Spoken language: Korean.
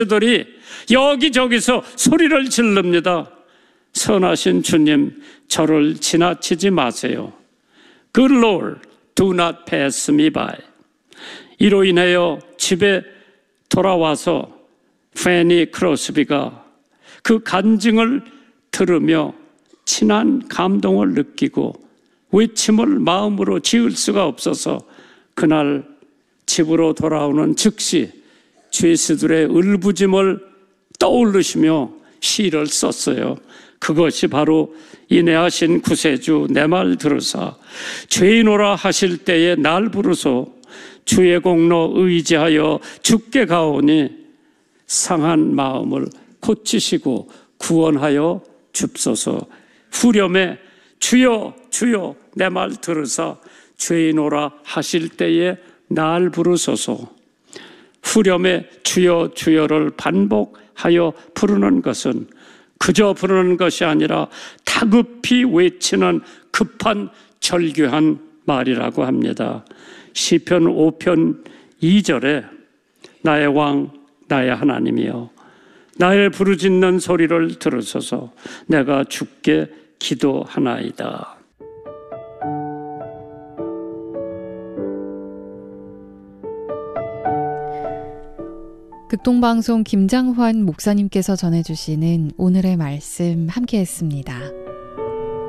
들이 여기저기서 소리를 지릅니다. 선하신 주님, 저를 지나치지 마세요. Good Lord, do not pass me by. 이로 인하여 집에 돌아와서 패니 크로스비가 그 간증을 들으며 친한 감동을 느끼고 외침을 마음으로 지을 수가 없어서 그날 집으로 돌아오는 즉시 죄수들의 울부짐을 떠올리시며 시를 썼어요. 그것이 바로 인애하신 구세주 내 말 들으사 죄인오라 하실 때에 날 부르소 주의 공로 의지하여 주께 가오니 상한 마음을 고치시고 구원하여 줍소서. 후렴에 주여 주여 내 말 들으사 죄인오라 하실 때에 날 부르소서. 후렴에 주여 주여를 반복하여 부르는 것은 그저 부르는 것이 아니라 다급히 외치는 급한 절규한 말이라고 합니다. 시편 5편 2절에 나의 왕 나의 하나님이여 나의 부르짖는 소리를 들으소서. 내가 주께 기도하나이다. 극동방송 김장환 목사님께서 전해주시는 오늘의 말씀 함께했습니다.